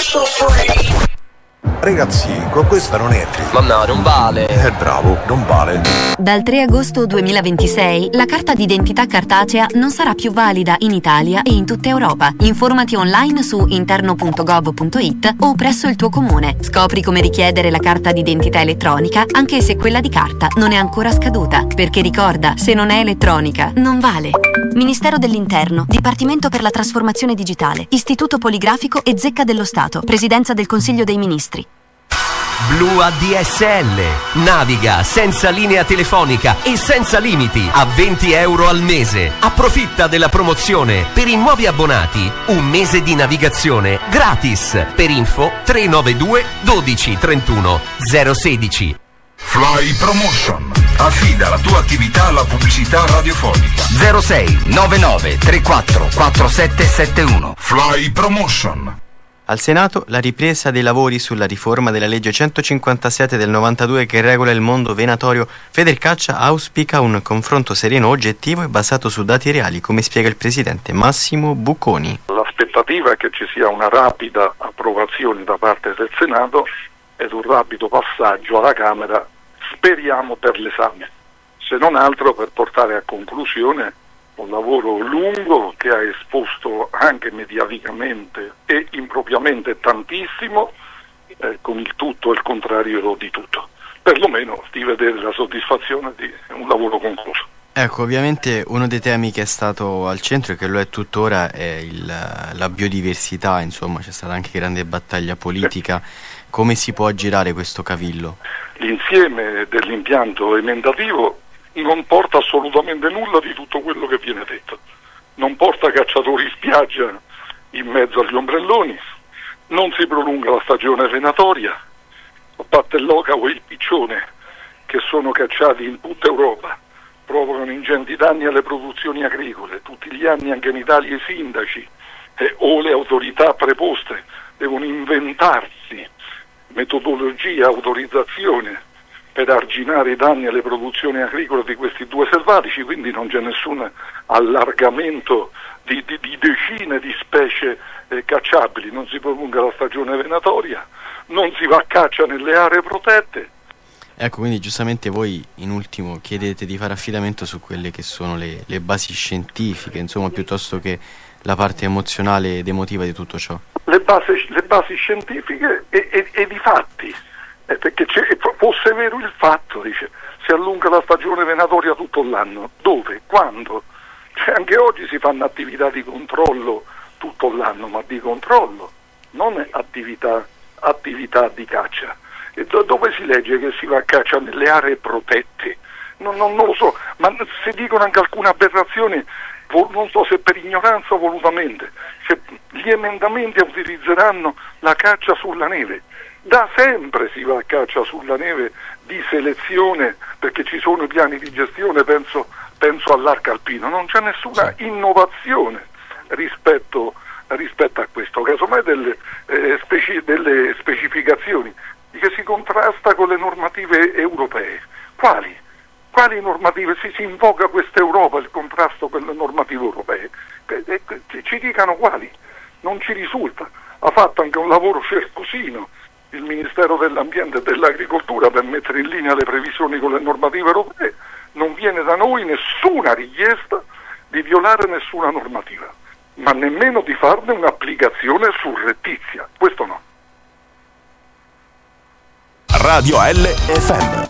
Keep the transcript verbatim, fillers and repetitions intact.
commercial free. Ragazzi, con questa non entri. Ma no, non vale. Eh, bravo, non vale. Dal tre agosto duemilaventisei la carta d'identità cartacea non sarà più valida in Italia e in tutta Europa. Informati online su interno punto gov punto it o presso il tuo comune. Scopri come richiedere la carta d'identità elettronica anche se quella di carta non è ancora scaduta. Perché ricorda, se non è elettronica, non vale. Ministero dell'Interno, Dipartimento per la Trasformazione Digitale, Istituto Poligrafico e Zecca dello Stato, Presidenza del Consiglio dei Ministri. Blu A D S L. Naviga senza linea telefonica e senza limiti a venti euro al mese. Approfitta della promozione. Per i nuovi abbonati, un mese di navigazione gratis. Per info tre nove due dodici trentuno zero sedici. Fly Promotion. Affida la tua attività alla pubblicità radiofonica. zero sei nove nove tre quattro quattro sette sette uno. Fly Promotion. Al Senato la ripresa dei lavori sulla riforma della legge centocinquantasette del novantadue che regola il mondo venatorio. Federcaccia auspica un confronto sereno, oggettivo e basato su dati reali, come spiega il presidente Massimo Bucconi. L'aspettativa è che ci sia una rapida approvazione da parte del Senato ed un rapido passaggio alla Camera, speriamo per l'esame, se non altro per portare a conclusione un lavoro lungo che ha esposto anche mediaticamente e impropriamente tantissimo, eh, con il tutto e il contrario di tutto, perlomeno di vedere la soddisfazione di un lavoro concluso. Ecco, ovviamente uno dei temi che è stato al centro e che lo è tuttora è il, la biodiversità, insomma c'è stata anche grande battaglia politica. Come si può aggirare questo cavillo? L'insieme dell'impianto emendativo non porta assolutamente nulla di tutto quello che viene detto. Non porta cacciatori in spiaggia in mezzo agli ombrelloni, non si prolunga la stagione venatoria, Battelloca o il piccione, che sono cacciati in tutta Europa, provocano ingenti danni alle produzioni agricole. Tutti gli anni anche in Italia i sindaci eh, o le autorità preposte devono inventarsi metodologia, autorizzazione per arginare i danni alle produzioni agricole di questi due selvatici, quindi non c'è nessun allargamento di, di, di decine di specie eh, cacciabili, non si prolunga la stagione venatoria, non si va a caccia nelle aree protette. Ecco, quindi giustamente voi in ultimo chiedete di fare affidamento su quelle che sono le, le basi scientifiche, insomma, piuttosto che la parte emozionale ed emotiva di tutto ciò. Le basi, le basi scientifiche e, e, e di fatti. Eh, perché fosse vero il fatto, dice, si allunga la stagione venatoria tutto l'anno. Dove? Quando? Cioè, anche oggi si fanno attività di controllo tutto l'anno, ma di controllo, non attività, attività di caccia. E do, dove si legge che si va a caccia nelle aree protette? Non, non, non lo so, ma se dicono anche alcune aberrazioni, non so se per ignoranza o volutamente, cioè, gli emendamenti utilizzeranno la caccia sulla neve. Da sempre si va a caccia sulla neve di selezione, perché ci sono i piani di gestione, penso, penso all'arco alpino, non c'è nessuna innovazione rispetto, rispetto a questo, casomai delle, eh, speci- delle specificazioni che si contrasta con le normative europee. Quali? Quali normative? Si, si invoca questa Europa, il contrasto con le normative europee, e, e, ci dicano quali, non ci risulta. Ha fatto anche un lavoro certosino il Ministero dell'Ambiente e dell'Agricoltura per mettere in linea le previsioni con le normative europee. Non viene da noi nessuna richiesta di violare nessuna normativa, ma nemmeno di farne un'applicazione surrettizia, questo no. Radio L F M.